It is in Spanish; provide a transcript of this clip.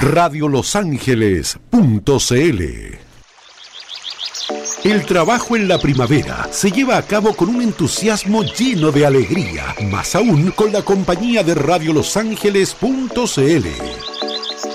radiolosangeles.cl. El trabajo en la primavera se lleva a cabo con un entusiasmo lleno de alegría, más aún con la compañía de radiolosangeles.cl.